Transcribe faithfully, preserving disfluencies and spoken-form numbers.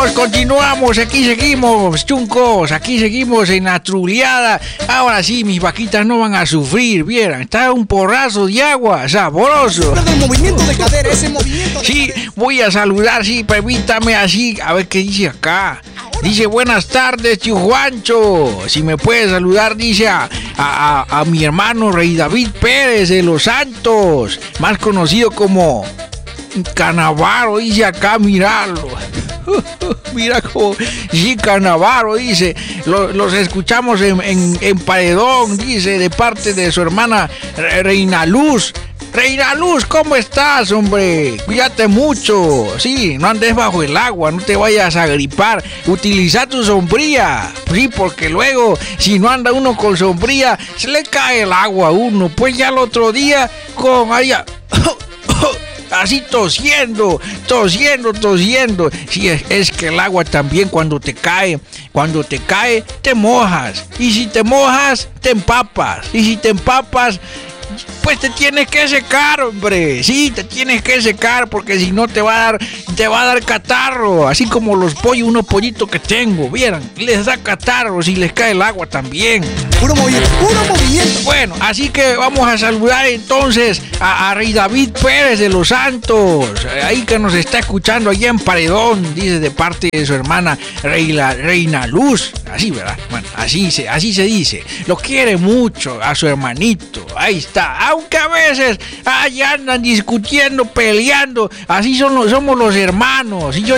Continuamos, continuamos, aquí seguimos, chuncos, aquí seguimos en la truleada. Ahora sí, mis vaquitas no van a sufrir, vieran, está un porrazo de agua, sabroso. El movimiento de cadera, ese movimiento de Sí, cadera. voy a saludar, sí, permítame así, a ver qué dice acá. Dice, buenas tardes, tío Juancho. Si me puede saludar, dice a, a, a, a mi hermano Rey David Pérez de Los Santos, más conocido como Canavaro, dice acá, mirarlo. Mira como, sí, Canavaro, dice, lo, los escuchamos en, en, en Paredón, dice, de parte de su hermana Reina Luz. Reina Luz, ¿cómo estás, hombre? Cuídate mucho. Sí, no andes bajo el agua, no te vayas a gripar. Utiliza tu sombrilla. Sí, porque luego, si no anda uno con sombrilla, se le cae el agua a uno. Pues ya el otro día, con allá... así tosiendo, tosiendo, tosiendo. Sí, es, es que el agua también cuando te cae, cuando te cae, te mojas. Y si te mojas, te empapas. Y si te empapas, pues te tienes que secar, hombre. Sí, te tienes que secar porque si no te va a dar, te va a dar catarro. Así como los pollos, unos pollitos que tengo, vieran, les da catarro si les cae el agua también. Puro movimiento, puro movimiento. Bueno, así que vamos a saludar entonces a, a Rey David Pérez de Los Santos, ahí que nos está escuchando allá en Paredón, dice, de parte de su hermana Reina, Reina Luz. Así, ¿verdad? Bueno, así se, así se dice. Lo quiere mucho a su hermanito. Ahí está. Aunque a veces allá andan discutiendo, peleando. Así son los, somos los hermanos. Y yo